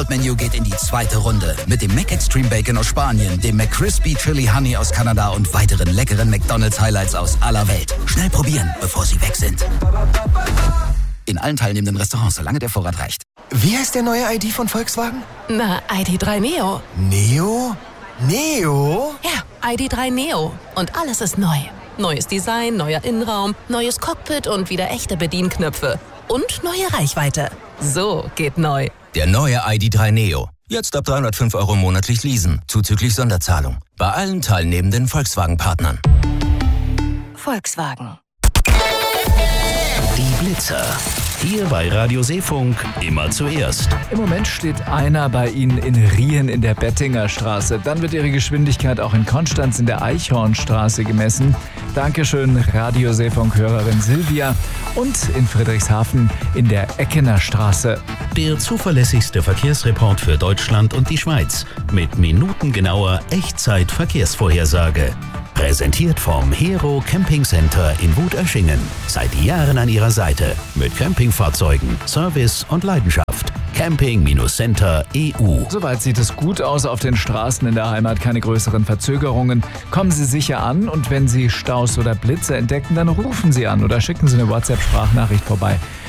Hauptmenü geht in die zweite Runde. Mit dem McExtreme Bacon aus Spanien, dem McCrispy Chili Honey aus Kanada und weiteren leckeren McDonald's Highlights aus aller Welt. Schnell probieren, bevor sie weg sind. In allen teilnehmenden Restaurants, solange der Vorrat reicht. Wie heißt der neue ID von Volkswagen? Na, ID.3 Neo. Neo? Neo? Ja, ID.3 Neo. Und alles ist neu. Neues Design, neuer Innenraum, neues Cockpit und wieder echte Bedienknöpfe. Und neue Reichweite. So geht neu. Der neue ID.3 Neo. Jetzt ab 305 € monatlich leasen, zuzüglich Sonderzahlung. Bei allen teilnehmenden Volkswagen-Partnern. Volkswagen. Die Blitzer. Hier bei Radio Seefunk immer zuerst. Im Moment steht einer bei Ihnen in Rien in der Bettinger Straße. Dann wird Ihre Geschwindigkeit auch in Konstanz in der Eichhornstraße gemessen. Dankeschön, Radio Seefunk-Hörerin Silvia. Und in Friedrichshafen in der Eckener Straße. Der zuverlässigste Verkehrsreport für Deutschland und die Schweiz. Mit minutengenauer Echtzeit-Verkehrsvorhersage. Präsentiert vom Hero Camping Center in Wuterschingen. Seit Jahren an Ihrer Seite. Mit Campingfahrzeugen, Service und Leidenschaft. Camping-Center EU. Soweit sieht es gut aus auf den Straßen in der Heimat. Keine größeren Verzögerungen. Kommen Sie sicher an und wenn Sie Staus oder Blitze entdecken, dann rufen Sie an oder schicken Sie eine WhatsApp-Sprachnachricht vorbei.